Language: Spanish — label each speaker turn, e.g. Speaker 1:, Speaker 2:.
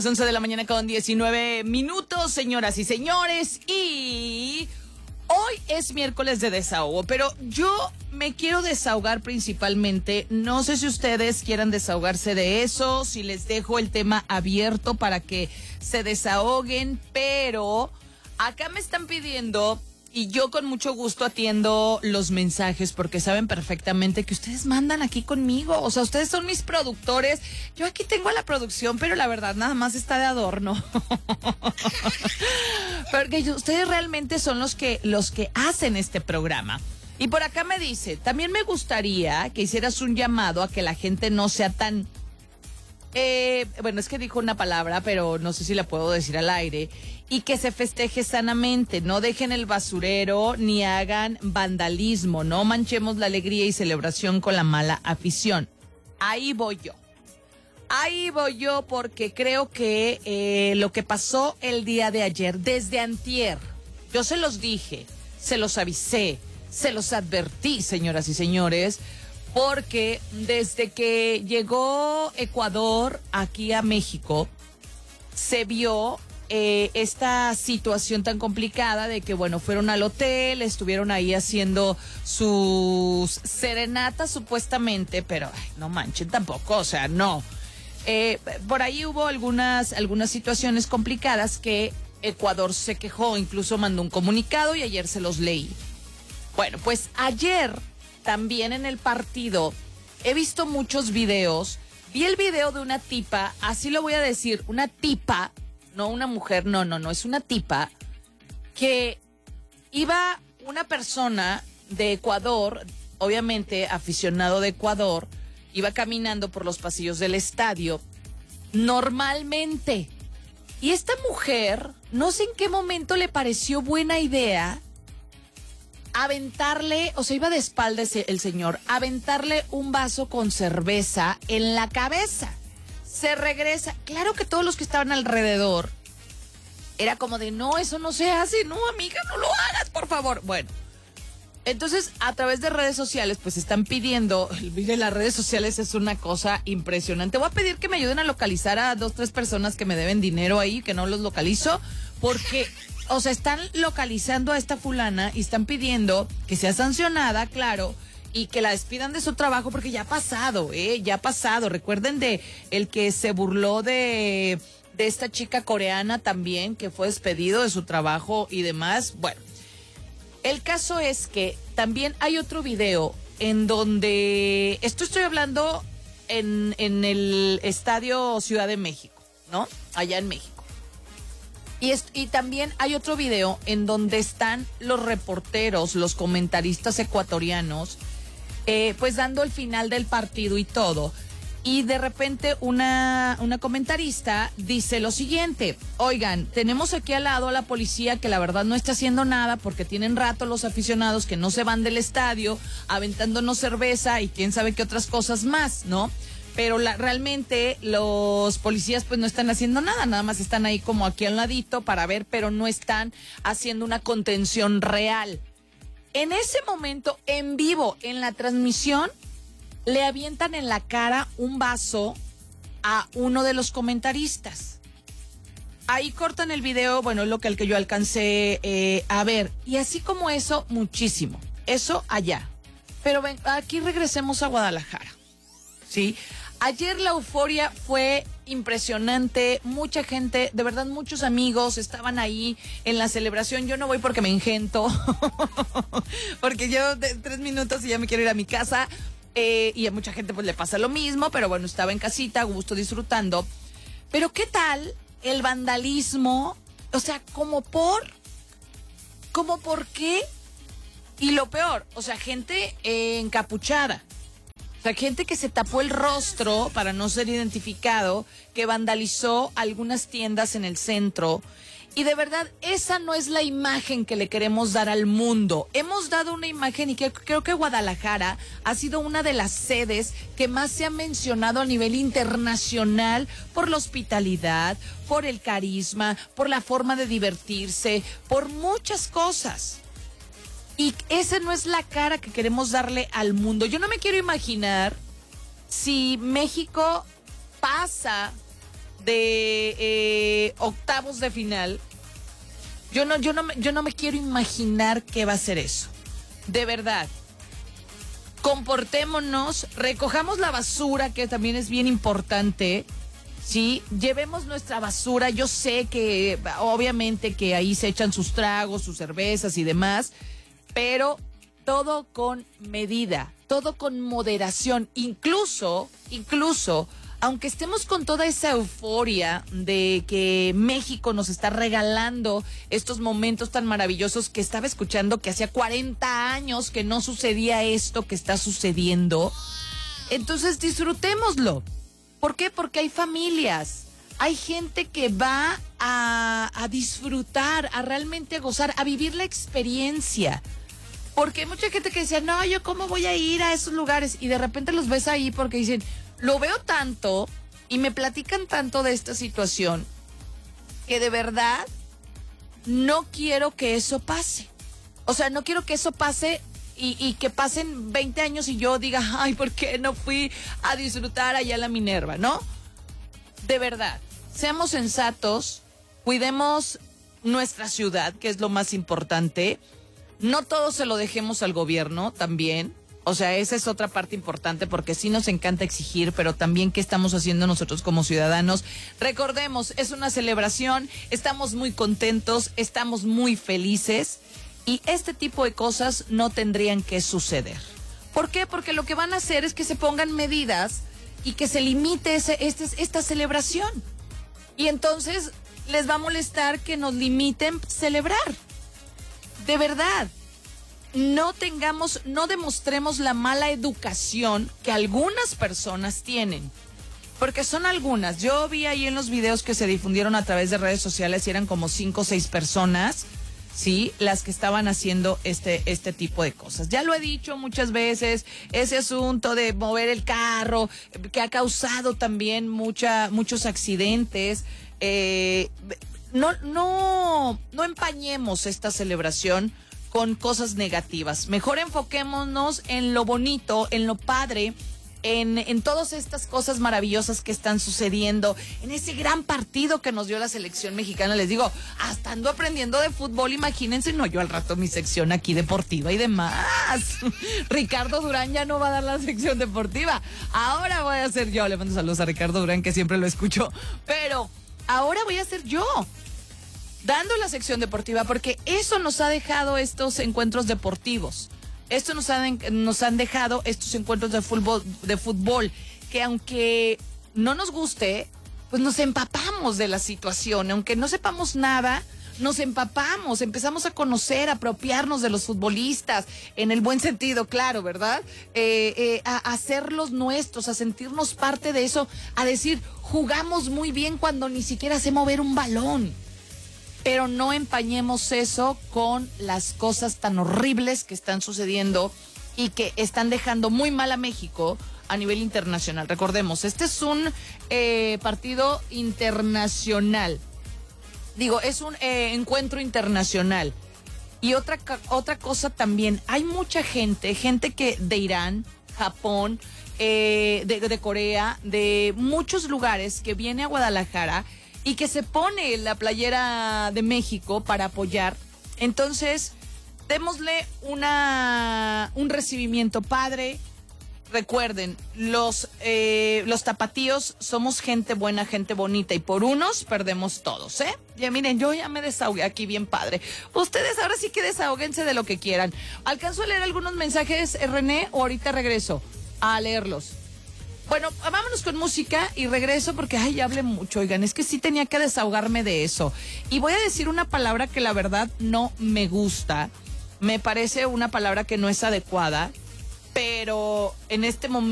Speaker 1: 11 de la mañana con 19 minutos, señoras y señores, y hoy es miércoles de desahogo, pero yo me quiero desahogar principalmente, no sé si ustedes quieran desahogarse de eso, si les dejo el tema abierto para que se desahoguen, pero acá me están pidiendo, y yo con mucho gusto atiendo los mensajes porque saben perfectamente que ustedes mandan aquí conmigo. O sea, ustedes son mis productores. Yo aquí tengo a la producción, pero la verdad nada más está de adorno. Porque ustedes realmente son los que hacen este programa. Y por acá me dice, también me gustaría que hicieras un llamado a que la gente no sea tan... bueno, es que dijo una palabra, pero no sé si la puedo decir al aire. Y que se festeje sanamente, no dejen el basurero ni hagan vandalismo, no manchemos la alegría y celebración con la mala afición. Ahí voy yo porque creo que lo que pasó el día de ayer, desde antier, yo se los dije, se los avisé, se los advertí, señoras y señores, porque desde que llegó Ecuador aquí a México, se vio esta situación tan complicada de que, bueno, fueron al hotel, estuvieron ahí haciendo sus serenatas supuestamente, pero ay, no manchen tampoco, o sea, no. Por ahí hubo algunas situaciones complicadas que Ecuador se quejó, incluso mandó un comunicado y ayer se los leí. Bueno, pues ayer también en el partido he visto muchos videos. Vi el video de una tipa, así lo voy a decir, una tipa, no una mujer, no, es una tipa, que iba una persona de Ecuador, obviamente aficionado de Ecuador, iba caminando por los pasillos del estadio, normalmente. Y esta mujer, no sé en qué momento le pareció buena idea aventarle, o sea, iba de espaldas el señor, aventarle un vaso con cerveza en la cabeza. Se regresa. Claro que todos los que estaban alrededor era como de, no, eso no se hace, no, amiga, no lo hagas, por favor. Bueno, entonces a través de redes sociales, pues están pidiendo, mire, las redes sociales es una cosa impresionante. Voy a pedir que me ayuden a localizar a 2, 3 personas que me deben dinero ahí, que no los localizo, porque... O sea, están localizando a esta fulana y están pidiendo que sea sancionada, claro, y que la despidan de su trabajo porque ya ha pasado, ya ha pasado. Recuerden de el que se burló de esta chica coreana también, que fue despedido de su trabajo y demás. Bueno, el caso es que también hay otro video en donde, esto estoy hablando en el Estadio Ciudad de México, ¿no? Allá en México. Y también hay otro video en donde están los reporteros, los comentaristas ecuatorianos, pues dando el final del partido y todo. Y de repente una comentarista dice lo siguiente: oigan, tenemos aquí al lado a la policía que la verdad no está haciendo nada porque tienen rato los aficionados que no se van del estadio aventándonos cerveza y quién sabe qué otras cosas más, ¿no? Pero realmente los policías pues no están haciendo nada más están ahí como aquí al ladito para ver, pero no están haciendo una contención real. En ese momento, en vivo, en la transmisión, le avientan en la cara un vaso a uno de los comentaristas. Ahí cortan el video, bueno, es lo que yo alcancé a ver. Y así como eso, muchísimo. Eso allá. Pero ven, aquí regresemos a Guadalajara, ¿sí? Ayer la euforia fue impresionante, mucha gente, de verdad muchos amigos estaban ahí en la celebración. Yo no voy porque me engento, porque yo de 3 minutos y ya me quiero ir a mi casa, y a mucha gente pues le pasa lo mismo, pero bueno, estaba en casita, a gusto, disfrutando. Pero ¿qué tal el vandalismo? O sea, ¿como por qué? Y lo peor, o sea, gente encapuchada. O sea, gente que se tapó el rostro para no ser identificado, que vandalizó algunas tiendas en el centro. Y de verdad, esa no es la imagen que le queremos dar al mundo. Hemos dado una imagen y creo que Guadalajara ha sido una de las sedes que más se ha mencionado a nivel internacional por la hospitalidad, por el carisma, por la forma de divertirse, por muchas cosas. Y esa no es la cara que queremos darle al mundo. Yo no me quiero imaginar si México pasa de octavos de final. Yo no me quiero imaginar qué va a ser eso. De verdad. Comportémonos, recojamos la basura, que también es bien importante. Sí, llevemos nuestra basura. Yo sé que obviamente que ahí se echan sus tragos, sus cervezas y demás, pero todo con medida, todo con moderación. Incluso, aunque estemos con toda esa euforia de que México nos está regalando estos momentos tan maravillosos, que estaba escuchando que hacía 40 años que no sucedía esto que está sucediendo, entonces disfrutémoslo. ¿Por qué? Porque hay familias, hay gente que va a disfrutar, a realmente gozar, a vivir la experiencia. Porque hay mucha gente que decía, no, yo cómo voy a ir a esos lugares, y de repente los ves ahí porque dicen, lo veo tanto y me platican tanto de esta situación que de verdad no quiero que eso pase. O sea, no quiero que eso pase y que pasen 20 años y yo diga, ay, ¿por qué no fui a disfrutar allá en la Minerva? ¿No? De verdad, seamos sensatos, cuidemos nuestra ciudad, que es lo más importante. No todo se lo dejemos al gobierno también. O sea, esa es otra parte importante, porque sí nos encanta exigir, pero también qué estamos haciendo nosotros como ciudadanos. Recordemos, es una celebración, estamos muy contentos, estamos muy felices, y este tipo de cosas no tendrían que suceder. ¿Por qué? Porque lo que van a hacer es que se pongan medidas y que se limite esta celebración. Y entonces les va a molestar que nos limiten celebrar. De verdad. No demostremos la mala educación que algunas personas tienen, porque son algunas. Yo vi ahí en los videos que se difundieron a través de redes sociales y eran como 5 o 6 personas, sí, las que estaban haciendo este tipo de cosas. Ya lo he dicho muchas veces, ese asunto de mover el carro, que ha causado también muchos accidentes. No empañemos esta celebración con cosas negativas. Mejor enfoquémonos en lo bonito, en lo padre, en todas estas cosas maravillosas que están sucediendo, en ese gran partido que nos dio la selección mexicana. Les digo, hasta ando aprendiendo de fútbol, imagínense, no, yo al rato mi sección aquí deportiva y demás. Ricardo Durán ya no va a dar la sección deportiva, ahora voy a ser yo. Le mando saludos a Ricardo Durán, que siempre lo escucho, pero ahora voy a ser yo dando la sección deportiva, porque eso nos ha dejado estos encuentros deportivos. Esto nos han dejado estos encuentros de fútbol, que aunque no nos guste, pues nos empapamos de la situación. Aunque no sepamos nada, nos empapamos, empezamos a conocer, a apropiarnos de los futbolistas, en el buen sentido, claro, ¿verdad? A hacerlos nuestros, a sentirnos parte de eso, a decir, jugamos muy bien cuando ni siquiera sé mover un balón. Pero no empañemos eso con las cosas tan horribles que están sucediendo y que están dejando muy mal a México a nivel internacional. Recordemos, este es un partido internacional. Digo, es un encuentro internacional. Y otra cosa también, hay mucha gente que de Irán, Japón, de Corea, de muchos lugares, que viene a Guadalajara y que se pone la playera de México para apoyar. Entonces, démosle un recibimiento padre. Recuerden, los tapatíos somos gente buena, gente bonita, y por unos perdemos todos, ¿eh? Ya miren, yo ya me desahogué aquí bien padre. Ustedes ahora sí que desahóguense de lo que quieran. ¿Alcanzo a leer algunos mensajes, René, o ahorita regreso a leerlos? Bueno, vámonos con música y regreso porque, ay, ya hablé mucho, oigan, es que sí tenía que desahogarme de eso. Y voy a decir una palabra que la verdad no me gusta, me parece una palabra que no es adecuada, pero en este momento